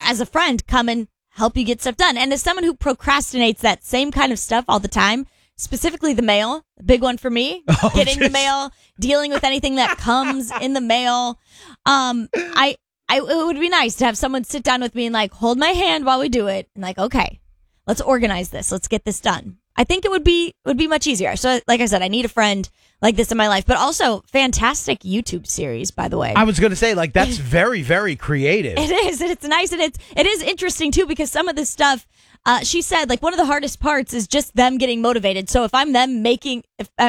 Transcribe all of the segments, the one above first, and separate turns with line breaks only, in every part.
as a friend, come and help you get stuff done. And as someone who procrastinates that same kind of stuff all the time, specifically the mail, a big one for me, getting the mail, dealing with anything that comes in the mail. It would be nice to have someone sit down with me and like hold my hand while we do it and like, okay, let's organize this. Let's get this done. I think it would be much easier. So like I said, I need a friend like this in my life, but also fantastic YouTube series, by the way.
I was going to say, like, that's very, very creative.
It is. And it's nice. And it is interesting too, because some of this stuff, she said, like, one of the hardest parts is just them getting motivated. So if I'm there making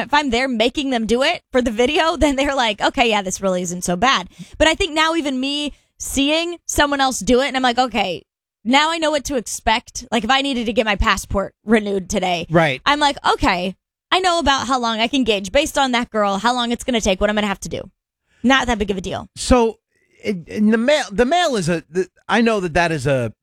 them do it for the video, then they're like, okay, yeah, this really isn't so bad. But I think now even me seeing someone else do it, and I'm like, okay, now I know what to expect. Like, if I needed to get my passport renewed today,
right?
I'm like, okay, I know about how long I can gauge based on that girl, how long it's going to take, what I'm going to have to do. Not that big of a deal.
So, in the mail is I know that is a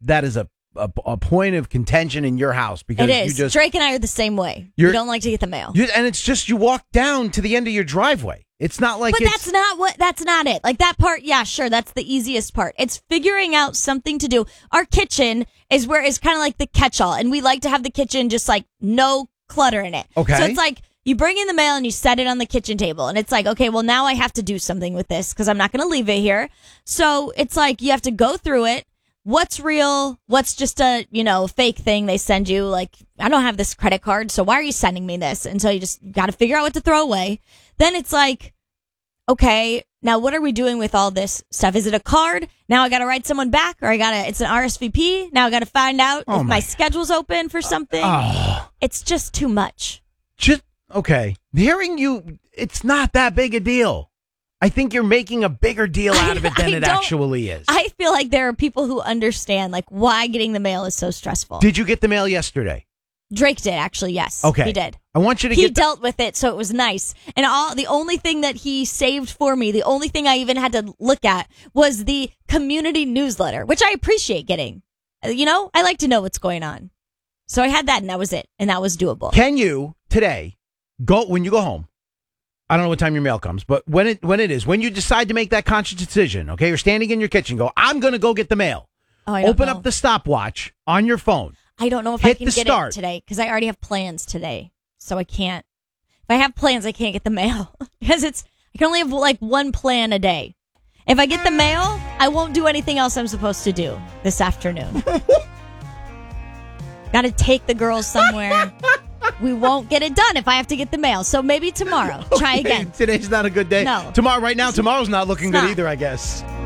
point of contention in your house because
it is. Drake and I are the same way. You don't like to get the mail,
and it's just you walk down to the end of your driveway. It's not like,
but that's not it. Like that part, yeah, sure, that's the easiest part. It's figuring out something to do. Our kitchen is kind of like the catch-all, and we like to have the kitchen just like no clutter in it.
Okay,
so it's like you bring in the mail and you set it on the kitchen table, and it's like, okay, well now I have to do something with this because I'm not going to leave it here. So it's like you have to go through it. What's real? What's just a, fake thing they send you? Like, I don't have this credit card, so why are you sending me this? And so you just got to figure out what to throw away. Then it's like, okay, now what are we doing with all this stuff? Is it a card? Now I got to write someone back, or it's an RSVP. Now I got to find out if my schedule's open for something. It's just too much.
Okay. Hearing you, it's not that big a deal. I think you're making a bigger deal out of it than it actually is.
I feel like there are people who understand like why getting the mail is so stressful.
Did you get the mail yesterday?
Drake did, actually, yes.
Okay.
He did.
I want you to
He dealt with it, so it was nice. And the only thing that he saved for me, the only thing I even had to look at was the community newsletter, which I appreciate getting. I like to know what's going on. So I had that, and that was it. And that was doable.
Can you, today, when you go home, I don't know what time your mail comes, but when you decide to make that conscious decision, okay, you're standing in your kitchen, go, I'm going to go get the mail. Open up the stopwatch on your phone.
I don't know if I can get it today because I already have plans today. So I can't. If I have plans, I can't get the mail because I can only have like one plan a day. If I get the mail, I won't do anything else I'm supposed to do this afternoon. Got to take the girls somewhere. We won't get it done if I have to get the mail. So maybe tomorrow. Try again.
Today's not a good day.
No.
Tomorrow's not looking good either, I guess.